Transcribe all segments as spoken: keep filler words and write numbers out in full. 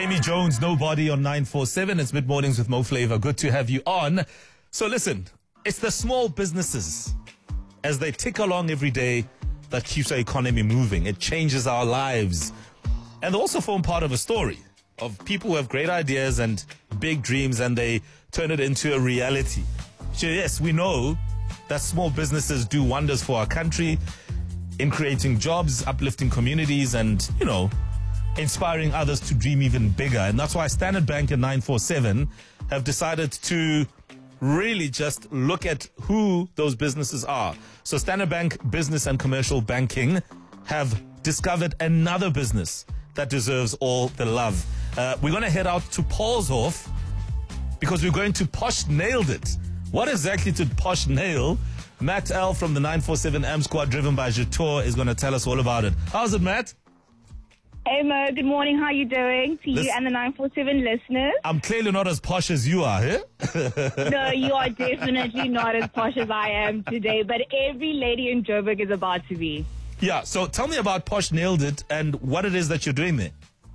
Amy Jones, Nobody on nine four seven. It's Mid Mornings with Mo Flava. Good to have you on. So listen, it's the small businesses as they tick along every day that keeps our economy moving. It changes our lives. And they also form part of a story of people who have great ideas and big dreams and they turn it into a reality. So yes, we know that small businesses do wonders for our country in creating jobs, uplifting communities and, you know, inspiring others to dream even bigger. And that's why Standard Bank and nine four seven have decided to really just look at who those businesses are. So Standard Bank Business and Commercial Banking have discovered another business that deserves all the love. Uh, we're going to head out to Paulshof because we're going to Posh Nailed It. What exactly did Posh nail? Matt L from the nine four seven A M Squad, driven by Jator, is going to tell us all about it. How's it, Matt? Hey Mo, good morning. How you doing? To This- you and the nine four seven listeners. I'm clearly not as posh as you are, eh? No, you are definitely not as posh as I am today, but every lady in Joburg is about to be. Yeah, so tell me about Posh Nailed It and what it is that you're doing there.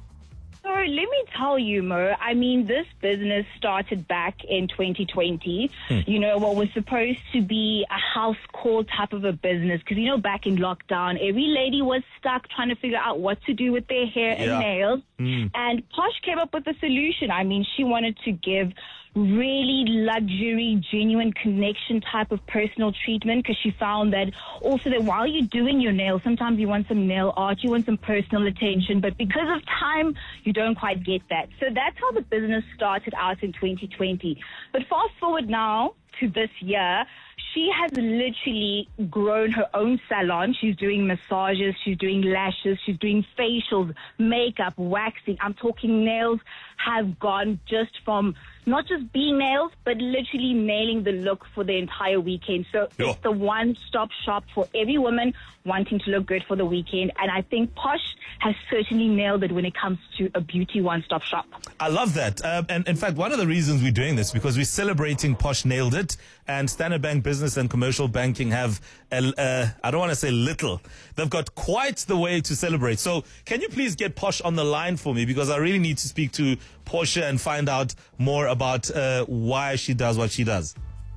So let me tell you, Mo, I mean, this business started back in twenty twenty. Hmm. You know, what was supposed to be a house call type of a business. Because, you know, back in lockdown, every lady was stuck trying to figure out what to do with their hair Yeah. and nails. Hmm. And Posh came up with a solution. I mean, she wanted to give really luxury, genuine connection type of personal treatment because she found that also that while you're doing your nails, sometimes you want some nail art, you want some personal attention, but because of time, you don't quite get that. So that's how the business started out in twenty twenty. But fast forward now to this year, she has literally grown her own salon. She's doing massages, she's doing lashes, she's doing facials, makeup, waxing. I'm talking nails have gone just from not just being nails, but literally nailing the look for the entire weekend. So Yo. it's the one-stop shop for every woman wanting to look good for the weekend. And I think Posh has certainly nailed it when it comes to a beauty one-stop shop. I love that. Um, and in fact, one of the reasons we're doing this because we're celebrating Posh Nailed It, and Standard Bank Business and Commercial Banking have, a, uh, I don't want to say little, they've got quite the way to celebrate. So can you please get Posh on the line for me because I really need to speak to Portia and find out more about uh, why she does what she does.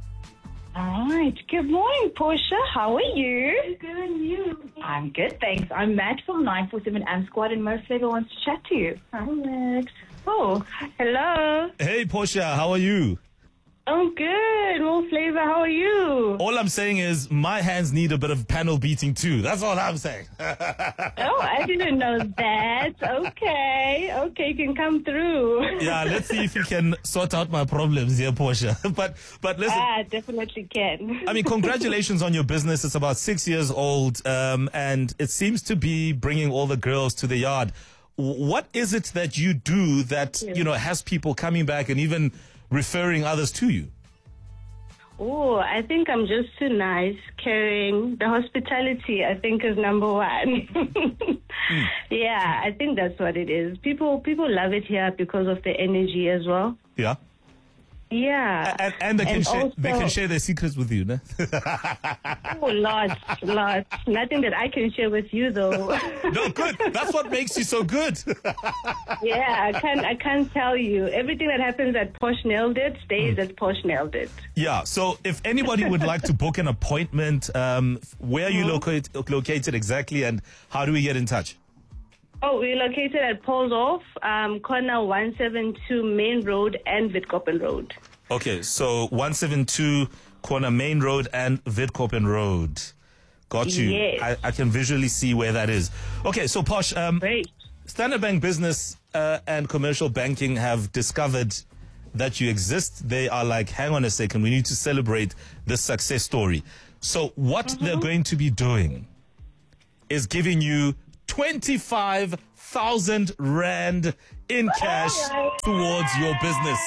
All right. Good morning, Portia. How are you? Good, and you? I'm good, thanks. I'm Matt from nine four seven A M Squad, and Mo Flava wants to chat to you. Hi, Matt. Oh, hello. Hey, Portia, how are you? I'm good. Mo Flava, how are you? All I'm saying is my hands need a bit of panel beating too. That's all I'm saying. Oh, I didn't know that. Okay. Okay, you can come through. Yeah, let's see if you can sort out my problems here, Portia. But but listen, Ah, definitely can. I mean, congratulations on your business. It's about six years old, um, and it seems to be bringing all the girls to the yard. W- What is it that you do that, you know, has people coming back and even referring others to you? Oh, I think I'm just too nice, caring. The hospitality, I think, is number one. mm. Yeah, I think that's what it is. People people love it here because of the energy as well. Yeah. Yeah. And, and they can And share they also- can share their secrets with you, no? Oh, lots, lots. Nothing that I can share with you, though. No, good. That's what makes you so good. Yeah, I can't, I can't tell you. Everything that happens at Posh Nailed It stays at Posh Nailed It. Yeah. So if anybody would like to book an appointment, um, where are you locate, located exactly, and how do we get in touch? Oh, we're located at Paulshof, um, corner one seventy-two Main Road and Witkoppen Road. Okay, so one seventy-two corner Main Road and Witkoppen Road. Got you. Yes. I, I can visually see where that is. Okay, so Posh, um, Great. Standard Bank Business uh, and Commercial Banking have discovered that you exist. They are like, hang on a second, we need to celebrate this success story. So what Mm-hmm. they're going to be doing is giving you twenty-five thousand rand in cash towards your business.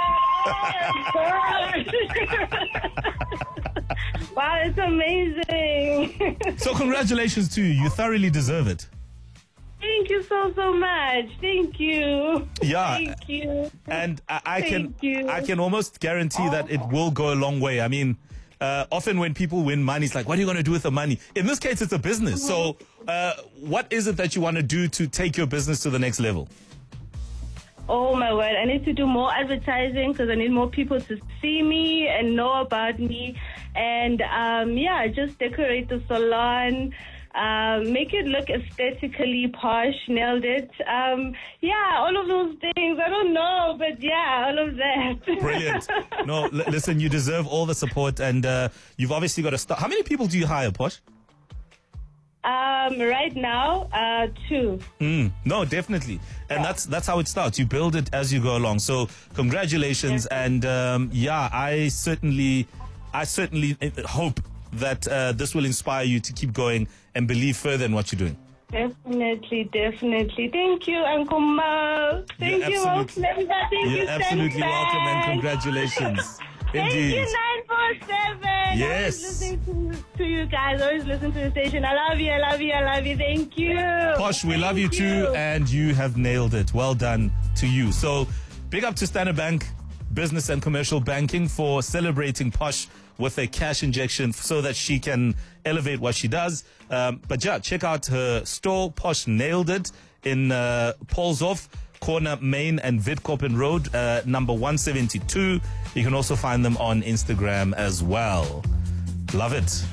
Wow, it's amazing. So congratulations to you. You thoroughly deserve it. Thank you so, so much. Thank you. Yeah. Thank you. And I, I can Thank you. I can almost guarantee that it will go a long way. I mean, uh, often when people win money, it's like, what are you going to do with the money? In this case, it's a business. So uh, what is it that you want to do to take your business to the next level? Oh my word, I need to do more advertising because I need more people to see me and know about me. And um, yeah, just decorate the salon, um, make it look aesthetically posh, nailed it. Um, yeah, all of those things. I don't know, but yeah, all of that. Brilliant. No, l- listen, you deserve all the support, and uh, you've obviously got to start. How many people do you hire, Posh? Um, right now, uh, two. Mm, no, definitely. And that's that's how it starts. You build it as you go along. So congratulations. And um, yeah, I certainly, I certainly hope that uh, this will inspire you to keep going and believe further in what you're doing. Definitely, definitely. Thank you, Uncle Mo. Thank You're you, absolutely, Thank you're you, absolutely Sandbag. welcome, and congratulations. Thank Indeed. you, nine four seven. Yes. Always listening to, to you guys. Always listen to the station. I love you, I love you, I love you. Thank you. Posh, we love you Thank too, and you have nailed it. Well done to you. So, big up to Standard Bank Business and Commercial Banking for celebrating Posh with a cash injection so that she can elevate what she does. Um, but yeah, check out her store. Posh nailed it in uh, Paulshof, corner Main and Witkoppen Road, uh, number one seventy-two. You can also find them on Instagram as well. Love it.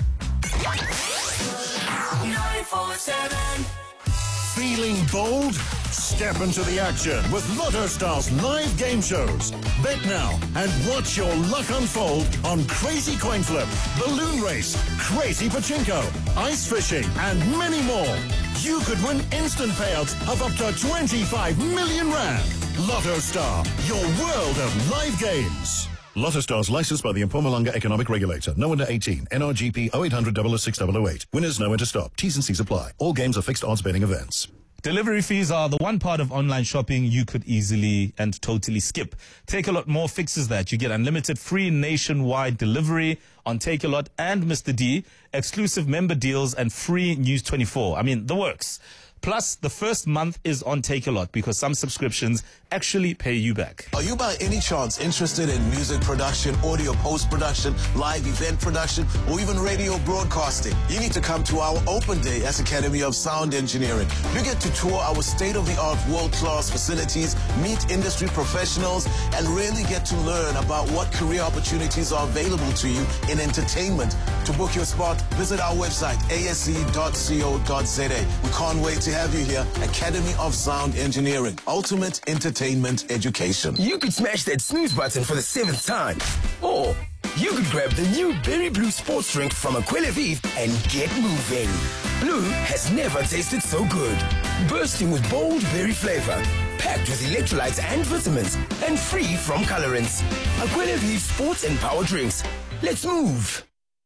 nine four seven. Feeling bold? Step into the action with Lotto Stars live game shows. Bet now and watch your luck unfold on Crazy Coin Flip, Balloon Race, Crazy Pachinko, Ice Fishing, and many more. You could win instant payouts of up to twenty-five million rand. Lotto Star, your world of live games. Lotto Stars licensed by the Mpumalanga Economic Regulator. No under eighteen. N R G P oh eight hundred, oh oh six oh oh eight. Winners know when to stop. T's and C's apply. All games are fixed odds betting events. Delivery fees are the one part of online shopping you could easily and totally skip. Takealot More fixes that. You get unlimited free nationwide delivery on Takealot and Mister D, exclusive member deals, and free News twenty-four. I mean, the works. Plus, the first month is on Takealot because some subscriptions actually pay you back. Are you by any chance interested in music production, audio post-production, live event production, or even radio broadcasting? You need to come to our open day as Academy of Sound Engineering. You get to tour our state-of-the-art world-class facilities, meet industry professionals, and really get to learn about what career opportunities are available to you in entertainment. To book your spot, visit our website, a s c dot co dot z a. We can't wait to have you here. Academy of Sound Engineering, ultimate entertainment education. You could smash that snooze button for the seventh time. Or you could grab the new Berry Blue sports drink from Aquila Vive and get moving. Blue has never tasted so good. Bursting with bold berry flavor. Packed with electrolytes and vitamins. And free from colorants. Aquila Vive sports and power drinks. Let's move.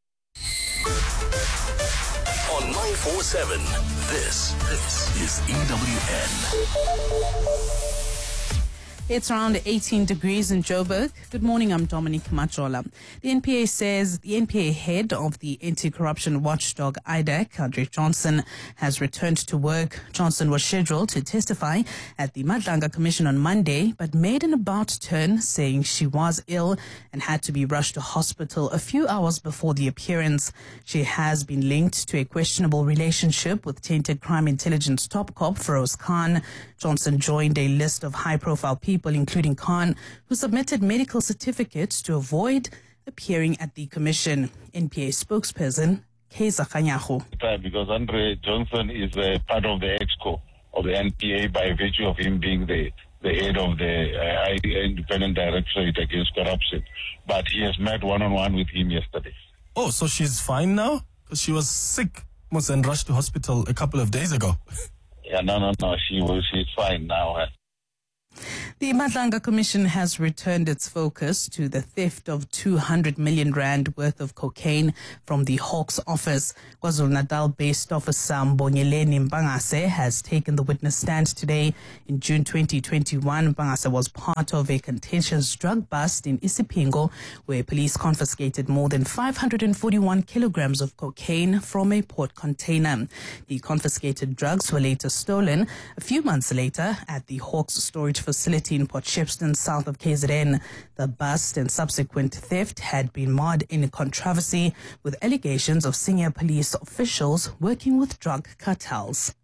On nine four seven, this, this is E W N. It's around eighteen degrees in Joburg. Good morning, I'm Dominique Machola. The N P A says the N P A head of the anti-corruption watchdog I D A C, Andre Johnson, has returned to work. Johnson was scheduled to testify at the Madlanga Commission on Monday, but made an about turn, saying she was ill and had to be rushed to hospital a few hours before the appearance. She has been linked to a questionable relationship with tainted crime intelligence top cop Feroz Khan. Johnson joined a list of high-profile people, including Khan, who submitted medical certificates to avoid appearing at the commission. N P A spokesperson Keza Khanyago. Because Andre Johnson is a part of the EXCO of the N P A by virtue of him being the, the head of the uh, Independent Directorate Against Corruption. But he has met one-on-one with him yesterday. Oh, so she's fine now? Because she was sick, was and rushed to hospital a couple of days ago. Yeah, no, no, no. She was, she's fine now. Huh? The Madlanga Commission has returned its focus to the theft of two hundred million rand worth of cocaine from the Hawks office. KwaZulu-Natal-based officer Mbonyeleni Mpangase has taken the witness stand today. In June twenty twenty-one, Mpangase was part of a contentious drug bust in Isipingo, where police confiscated more than five hundred forty-one kilograms of cocaine from a port container. The confiscated drugs were later stolen a few months later at the Hawks storage facility in Port Shepstone, south of K Z N. The bust and subsequent theft had been marred in a controversy, with allegations of senior police officials working with drug cartels.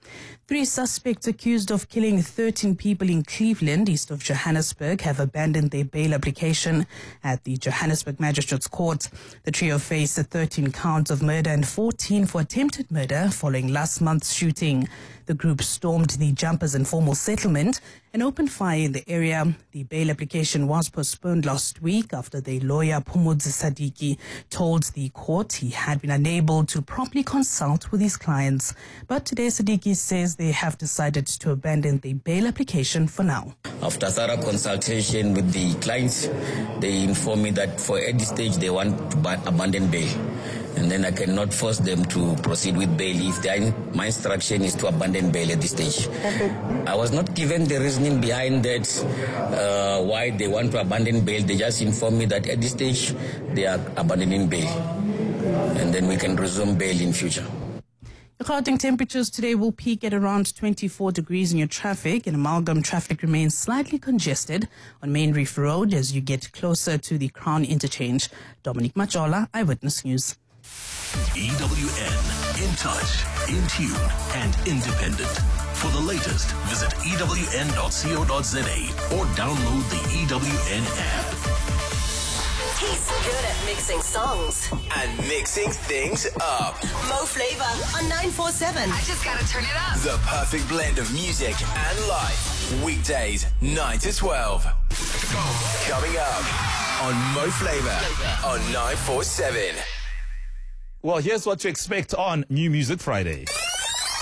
Three suspects accused of killing thirteen people in Cleveland, east of Johannesburg, have abandoned their bail application at the Johannesburg Magistrates Court. The trio face thirteen counts of murder and fourteen for attempted murder following last month's shooting. The group stormed the Jumpers Informal Settlement and opened fire in the area. The bail application was postponed last week after their lawyer Phumuzi Sadiki told the court he had been unable to properly consult with his clients. But today Sadiki says they have decided to abandon the bail application for now. After thorough consultation with the clients, they informed me that for at this stage they want to abandon bail. And then I cannot force them to proceed with bail if their, my instruction is to abandon bail at this stage. I was not given the reasoning behind that, uh, why they want to abandon bail. They just informed me that at this stage they are abandoning bail. And then we can resume bail in future. The Gauteng temperatures today will peak at around twenty-four degrees in your traffic, and amalgam traffic remains slightly congested on Main Reef Road as you get closer to the Crown Interchange. Dominic Machola, Eyewitness News. E W N, in touch, in tune, and independent. For the latest, visit E W N dot co dot za or download the E W N app. He's good at mixing songs and mixing things up. Mo Flava on nine four seven. I just gotta turn it up. The perfect blend of music and life. Weekdays, nine to twelve. Coming up on Mo Flava on nine four seven. Well, here's what to expect on New Music Friday.